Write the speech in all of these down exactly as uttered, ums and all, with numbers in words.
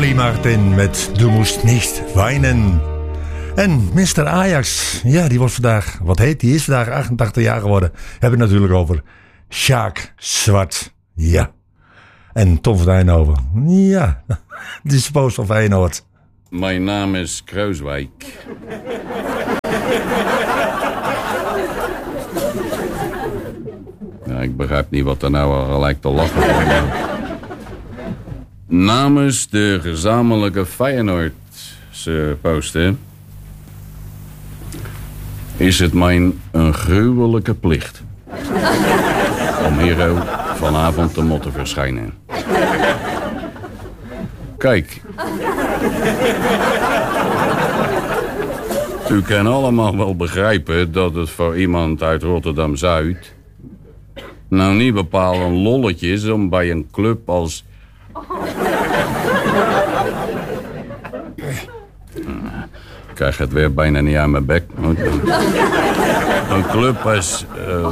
Dolly Martin met Du moest niet weinen. En mister Ajax, ja, die wordt vandaag, wat heet, die is vandaag achtentachtig jaar geworden. Hebben we het natuurlijk over Sjaak Zwart, ja. En Tom van Eijnhoven, ja, die is post van Feyenoord. Mijn naam is Kruiswijk. Ja, ik begrijp niet wat er nou al gelijk te lachen is. Namens de gezamenlijke Feyenoordse posten is het mijn een gruwelijke plicht om hier ook vanavond te moeten verschijnen. Kijk. U kan allemaal wel begrijpen dat het voor iemand uit Rotterdam-Zuid nou niet bepaald een lolletje is om bij een club als... Ik krijg het weer bijna niet aan mijn bek. Een club als... Uh,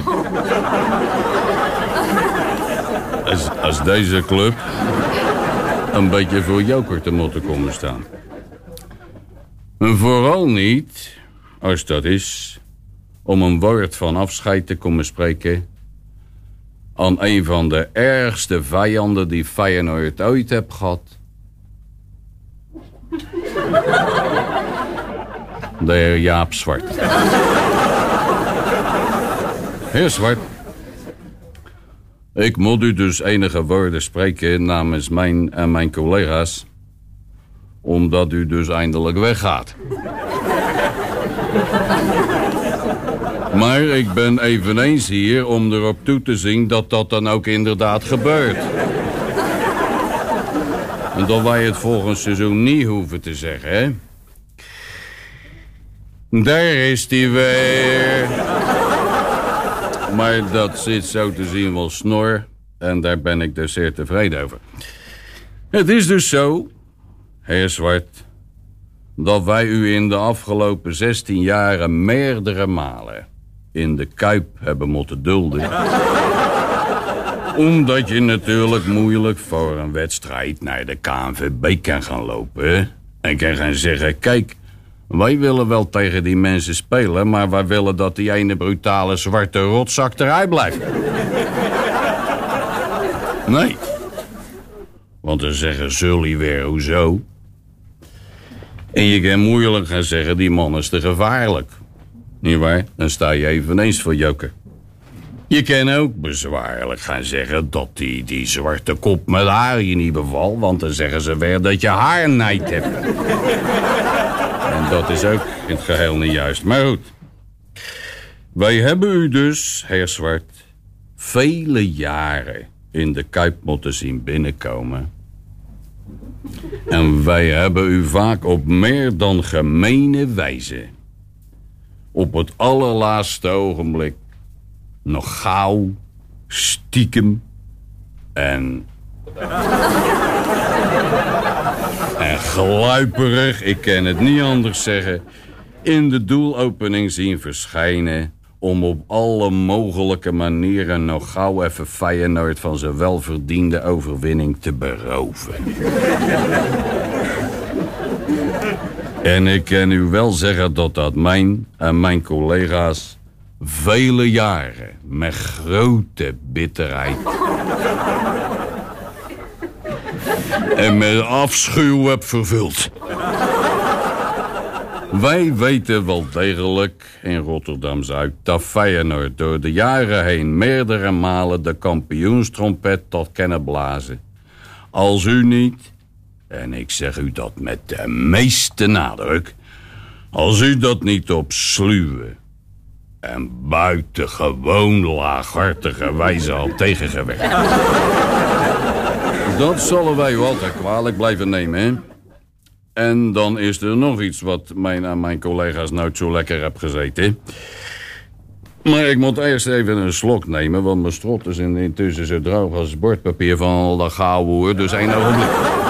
als, als deze club een beetje voor joker te moeten komen staan. En vooral niet, als dat is, om een woord van afscheid te komen spreken aan een van de ergste vijanden die Feyenoord ooit heeft gehad. De heer Jaap Zwart. Heer Zwart, ik moet u dus enige woorden spreken namens mijn en mijn collega's, omdat u dus eindelijk weggaat. Maar ik ben eveneens hier om erop toe te zien dat dat dan ook inderdaad gebeurt. En dat wij het volgend seizoen niet hoeven te zeggen, hè? Daar is die weer. Maar dat zit zo te zien wel snor. En daar ben ik dus zeer tevreden over. Het is dus zo, heer Zwart, dat wij u in de afgelopen zestien jaren meerdere malen in de Kuip hebben moeten dulden. Omdat je natuurlijk moeilijk voor een wedstrijd naar de K N V B kan gaan lopen. En kan gaan zeggen, kijk, wij willen wel tegen die mensen spelen, maar wij willen dat die ene brutale zwarte rotzak eruit blijft. Nee. Want dan zeggen zullen weer, hoezo? En je kan moeilijk gaan zeggen, die man is te gevaarlijk. Nietwaar? Dan sta je eveneens voor joker. Je kan ook bezwaarlijk gaan zeggen dat die, die zwarte kop met haar je niet bevalt, want dan zeggen ze weer dat je haarnijd hebt. En dat is ook in het geheel niet juist. Maar goed. Wij hebben u dus, heer Zwart, vele jaren in de Kuip moeten zien binnenkomen. En wij hebben u vaak op meer dan gemene wijze, op het allerlaatste ogenblik, nog gauw, stiekem en... en gluiperig, ik kan het niet anders zeggen, in de doelopening zien verschijnen om op alle mogelijke manieren nog gauw even Feyenoord van zijn welverdiende overwinning te beroven. En ik kan u wel zeggen dat dat mijn en mijn collega's vele jaren met grote bitterheid en met afschuw heb vervuld. Wij weten wel degelijk in Rotterdam-Zuid dat Feyenoord door de jaren heen meerdere malen de kampioenstrompet tot kennen blazen. Als u niet, en ik zeg u dat met de meeste nadruk, als u dat niet op sluwe en buitengewoon laaghartige wijze al tegengewerkt, dat zullen wij u altijd kwalijk blijven nemen, hè? En dan is er nog iets wat mijn aan mijn collega's nooit zo lekker heb gezeten. Maar ik moet eerst even een slok nemen, want mijn strot is intussen zo droog als bordpapier van al dat gouden hoer. Dus één ogenblik.